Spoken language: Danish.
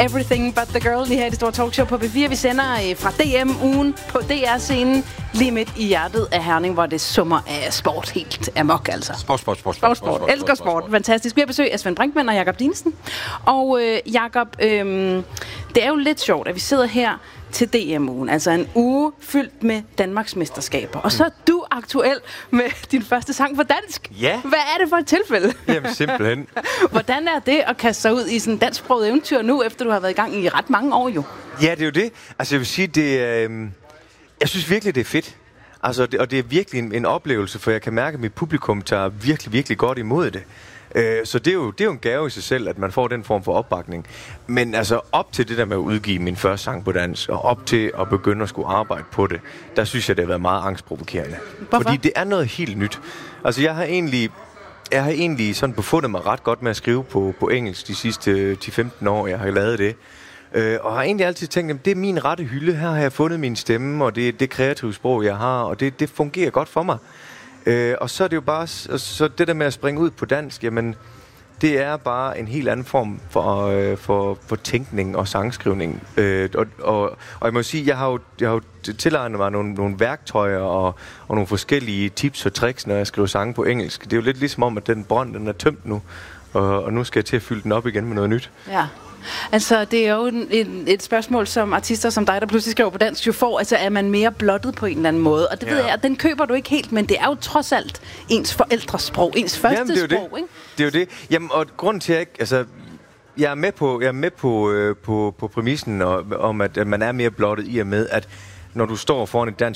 Everything But The Girl lige her i det store talkshow på B4. Vi sender fra DM-ugen på DR-scenen lige midt i hjertet af Herning, hvor det summer af sport helt amok, altså. Sport. Elsker sport. Fantastisk. Vi har besøg af Svend Brinkmann og Jakob Dinesen. Og Jakob, det er jo lidt sjovt, at vi sidder her til DM-ugen, altså en uge fyldt med Danmarks mesterskaber. Og så er du aktuel med din første sang på dansk. Ja. Hvad er det for et tilfælde? Jamen, simpelthen. Hvordan er det at kaste sig ud i sådan en dansksproget eventyr nu, efter du har været i gang i ret mange år jo? Ja, det er jo det. Altså, jeg vil sige, jeg synes virkelig, det er fedt. Altså, og det er virkelig en oplevelse, for jeg kan mærke, at mit publikum tager virkelig, virkelig godt imod det. Så det er jo en gave i sig selv, at man får den form for opbakning. Men altså op til det der med at udgive min første sang på dansk, og op til at begynde at skulle arbejde på det, der synes jeg, det har været meget angstprovokerende. Hvorfor? Fordi det er noget helt nyt. Altså jeg har egentlig sådan befundet mig ret godt med at skrive på engelsk de sidste 10-15 år, jeg har lavet det. Og har egentlig altid tænkt, at det er min rette hylde. Her har jeg fundet min stemme, og det er det kreative sprog, jeg har, og det fungerer godt for mig. Og så er det jo bare så det der med at springe ud på dansk, jamen det er bare en helt anden form for tænkning og sangskrivning. Og jeg må sige, jeg har jo tilegnet mig nogle værktøjer og nogle forskellige tips og tricks, når jeg skriver sange på engelsk. Det er jo lidt ligesom om, at den brønd, den er tømt nu, og nu skal jeg til at fylde den op igen med noget nyt. Ja. Altså, det er jo et spørgsmål, som artister som dig, der pludselig skriver på dansk, jo får. Altså, er man mere blottet på en eller anden måde? Og det ved jeg, at den køber du ikke helt, men det er jo trods alt ens forældres sprog, ens første sprog, ikke? Det er jo det. Jamen, og grunden til, at jeg ikke... Altså, jeg er med på præmissen om, at man er mere blottet i og med, at når du står foran et